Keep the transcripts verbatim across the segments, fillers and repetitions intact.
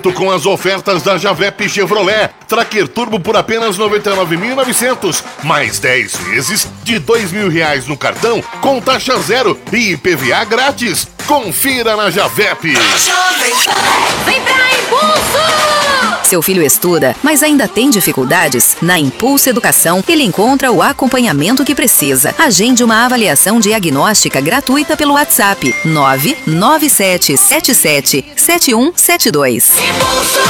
Com as ofertas da Javep Chevrolet, Tracker Turbo por apenas noventa e nove mil e novecentos, mais dez vezes de dois mil reais no cartão, com taxa zero e I P V A grátis. Confira na Javep. Vem pra Impulso! Seu filho estuda, mas ainda tem dificuldades? Na Impulso Educação, ele encontra o acompanhamento que precisa. Agende uma avaliação diagnóstica gratuita pelo WhatsApp nove nove sete sete sete sete um sete dois. Impulso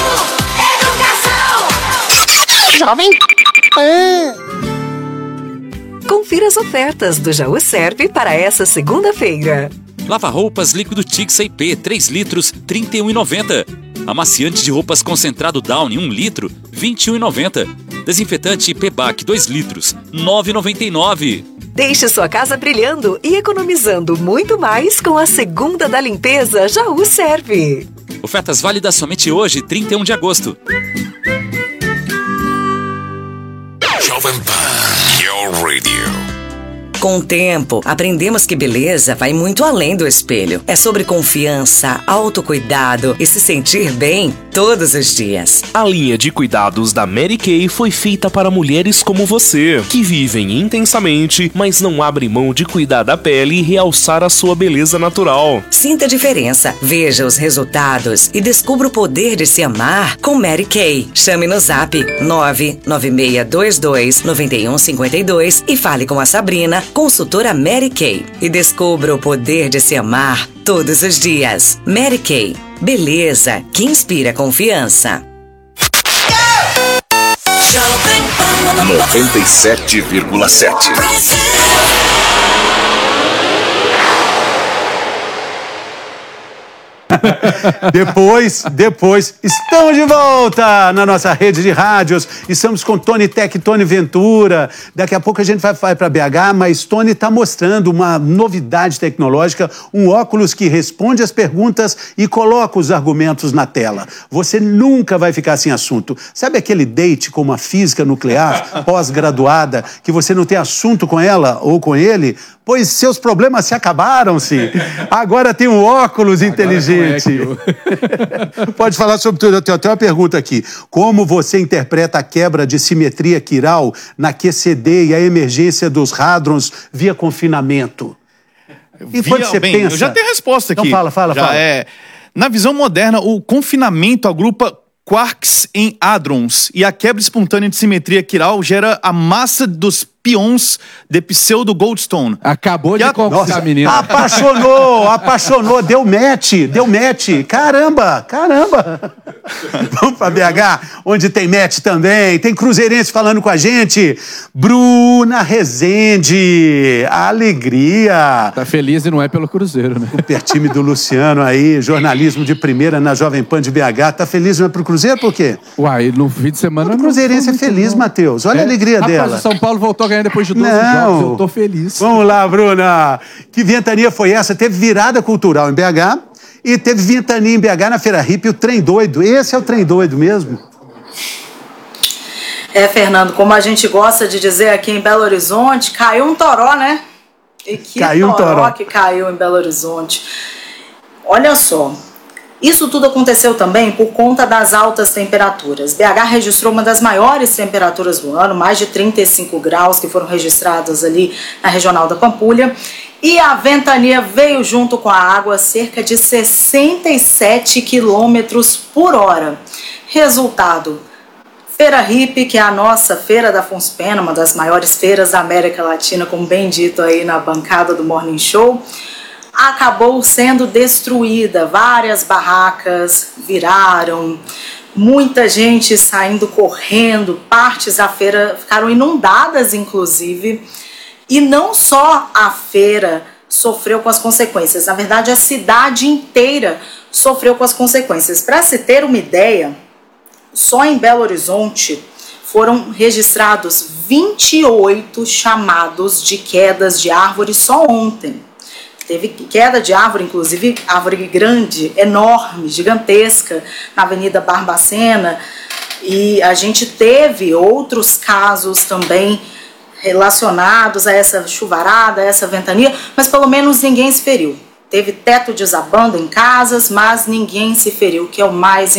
Educação. Jovem Pan. Confira as ofertas do Jaú Serve para essa segunda-feira. Lava-roupas líquido Tix I P três litros, trinta e um reais e noventa centavos. Amaciante de roupas concentrado Downy um litro, vinte e um reais e noventa centavos. Desinfetante P B A C dois litros, nove reais e noventa e nove centavos. Deixe sua casa brilhando e economizando muito mais com a segunda da limpeza Jaú Serve. Ofertas válidas somente hoje, trinta e um de agosto. Jovem Pan, your radio. Com o tempo, aprendemos que beleza vai muito além do espelho. É sobre confiança, autocuidado e se sentir bem todos os dias. A linha de cuidados da Mary Kay foi feita para mulheres como você, que vivem intensamente, mas não abrem mão de cuidar da pele e realçar a sua beleza natural. Sinta a diferença, veja os resultados e descubra o poder de se amar com Mary Kay. Chame no zap nove nove seis dois dois nove um cinco dois e fale com a Sabrina, consultora Mary Kay, e descubra o poder de se amar todos os dias. Mary Kay, beleza que inspira confiança. noventa e sete vírgula sete. Depois, depois, estamos de volta na nossa rede de rádios. Estamos com Tony Tech, Tony Ventura. Daqui a pouco a gente vai, vai para B H, mas Tony está mostrando uma novidade tecnológica, um óculos que responde as perguntas e coloca os argumentos na tela. Você nunca vai ficar sem assunto. Sabe aquele date com uma física nuclear pós-graduada que você não tem assunto com ela ou com ele? Pois seus problemas se acabaram-se. Agora tem um óculos inteligente. Pode falar sobre tudo. Eu tenho até uma pergunta aqui. Como você interpreta a quebra de simetria quiral na Q C D e a emergência dos hadrons via confinamento? E via, quando você bem, pensa... Eu já tenho a resposta aqui. Então fala, fala, já fala. É, na visão moderna, o confinamento agrupa quarks em hadrons e a quebra espontânea de simetria quiral gera a massa dos pions de pseudo-Goldstone. Acabou de a... conquistar a menina. Apaixonou, apaixonou, deu match, deu match. Caramba, caramba. Vamos pra B H, onde tem match também. Tem cruzeirense falando com a gente. Bruna Rezende, alegria. Tá feliz e não é pelo Cruzeiro, né? Super time do Luciano aí, jornalismo de primeira na Jovem Pan de B H. Tá feliz não é pro Cruzeiro por quê? Uai, no fim de semana... O cruzeirense é feliz, Matheus. Olha é. a alegria Rapaz, dela. o São Paulo voltou a ganhar depois de doze não. jogos. Eu tô feliz. Vamos lá, Bruna. Que ventania foi essa? Teve virada cultural em B H e teve ventania em B H na Feira Hippie, o Trem Doido. Esse é o Trem Doido mesmo? É, Fernando, como a gente gosta de dizer aqui em Belo Horizonte, caiu um toró, né? E que caiu um toró, toró que caiu em Belo Horizonte. Olha só, isso tudo aconteceu também por conta das altas temperaturas. B H registrou uma das maiores temperaturas do ano, mais de trinta e cinco graus que foram registradas ali na regional da Pampulha. E a ventania veio junto com a água cerca de sessenta e sete quilômetros por hora. Resultado, Feira Hippie, que é a nossa feira da Afonso Pena, uma das maiores feiras da América Latina, como bem dito aí na bancada do Morning Show, acabou sendo destruída. Várias barracas viraram, muita gente saindo correndo, partes da feira ficaram inundadas, inclusive. E não só a feira sofreu com as consequências, na verdade a cidade inteira sofreu com as consequências. Para se ter uma ideia, só em Belo Horizonte foram registrados vinte e oito chamados de quedas de árvores só ontem. Teve queda de árvore, inclusive árvore grande, enorme, gigantesca, na Avenida Barbacena. E a gente teve outros casos também relacionados a essa chuvarada, a essa ventania, mas pelo menos ninguém se feriu. Teve teto desabando em casas, mas ninguém se feriu, que é o mais importante.